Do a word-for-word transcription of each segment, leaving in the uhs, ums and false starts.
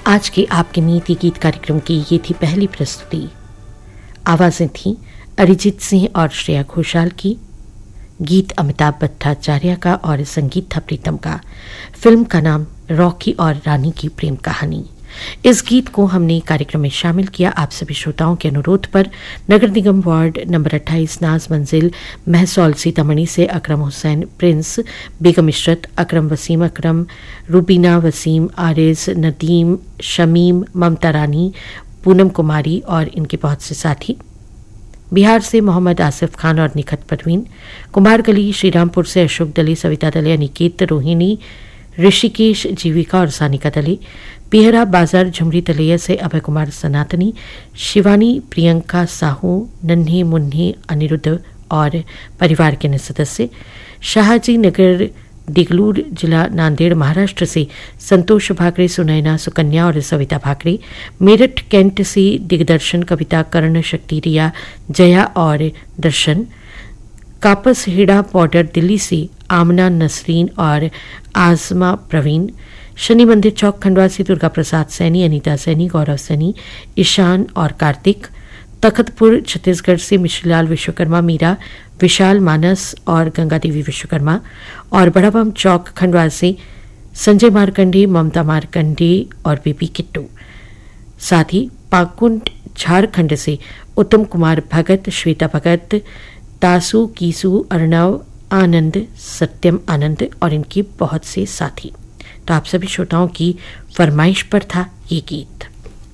आज की आपके नीति गीत कार्यक्रम की ये थी पहली प्रस्तुति। आवाज़ें थीं अरिजीत सिंह और श्रेया घोषाल की, गीत अमिताभ भट्टाचार्य का और संगीत था प्रीतम का। फिल्म का नाम रॉकी और रानी की प्रेम कहानी। इस गीत को हमने कार्यक्रम में शामिल किया आप सभी श्रोताओं के अनुरोध पर। नगर निगम वार्ड नंबर अट्ठाईस नाज मंजिल महसौल सीतामढ़ी से अकरम हुसैन प्रिंस, बेगम इशरत, अकरम वसीम अकरम, रुबीना वसीम, आरिज, नदीम, शमीम, ममता रानी, पूनम कुमारी और इनके बहुत से साथी। बिहार से मोहम्मद आसिफ खान और निखत परवीन, कुमार गली श्रीरामपुर से अशोक दले, सविता दले, अनिकेत, रोहिणी, ऋषिकेश, जीविका और सानिका दले। पिहरा बाजार झुमरी तलैया से अभय कुमार सनातनी, शिवानी, प्रियंका साहू, नन्हे मुन्ने, अनिरुद्ध और परिवार के अन्य सदस्य। शाहजी नगर दिगलूर जिला नांदेड़ महाराष्ट्र से संतोष भाकरे, सुनैना, सुकन्या और सविता भाकरे। मेरठ कैंट से दिग्दर्शन, कविता, कर्ण, शक्ति, रिया, जया और दर्शन। कापस हेड़ा बॉर्डर दिल्ली से आमना, नसरीन और आजमा प्रवीण। शनि मंदिर चौक खंडवा से दुर्गा प्रसाद सैनी, अनीता सैनी, गौरव सैनी, ईशान और कार्तिक। तखतपुर छत्तीसगढ़ से मिश्रीलाल विश्वकर्मा, मीरा, विशाल, मानस और गंगा देवी विश्वकर्मा। और बड़ाबम चौक खंडवा से संजय मारकंडे, ममता मारकंडे और बीपी किट्टू। साथ ही पाकुंड झारखंड से उत्तम कुमार भगत, श्वेता भगत, तासु, कीसु, अर्णव, आनंद, सत्यम आनंद और इनके बहुत से साथी। तो आप सभी श्रोताओं की फरमाइश पर था ये गीत।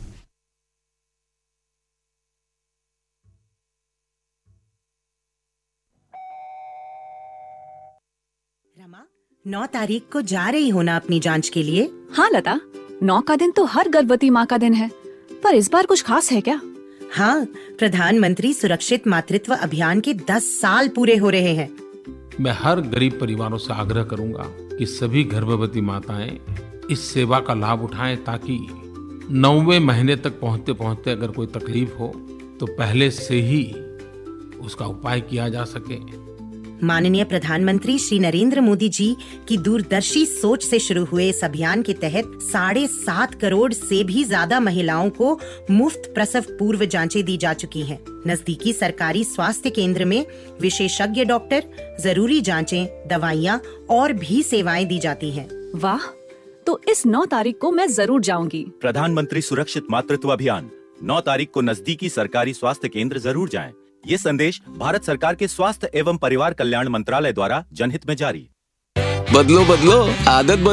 रमा, नौ तारीख को जा रही हो ना अपनी जांच के लिए? हाँ लता, नौ का दिन तो हर गर्भवती माँ का दिन है, पर इस बार कुछ खास है क्या? हाँ, प्रधानमंत्री सुरक्षित मातृत्व अभियान के दस साल पूरे हो रहे हैं। मैं हर गरीब परिवारों से आग्रह करूंगा कि सभी गर्भवती माताएं इस सेवा का लाभ उठाएं, ताकि नौवें महीने तक पहुंचते पहुंचते अगर कोई तकलीफ हो तो पहले से ही उसका उपाय किया जा सके। माननीय प्रधानमंत्री श्री नरेंद्र मोदी जी की दूरदर्शी सोच से शुरू हुए इस अभियान के तहत साढ़े सात करोड़ से भी ज्यादा महिलाओं को मुफ्त प्रसव पूर्व जांचें दी जा चुकी हैं। नजदीकी सरकारी स्वास्थ्य केंद्र में विशेषज्ञ डॉक्टर, जरूरी जांचें, दवाइयाँ और भी सेवाएं दी जाती हैं। वाह, तो इस नौ तारीख को मैं जरूर जाऊंगी। प्रधानमंत्री सुरक्षित मातृत्व अभियान, नौ तारीख को नजदीकी सरकारी स्वास्थ्य केंद्र जरूर जाएं। ये संदेश भारत सरकार के स्वास्थ्य एवं परिवार कल्याण मंत्रालय द्वारा जनहित में जारी। बदलो बदलो आदत बदलो।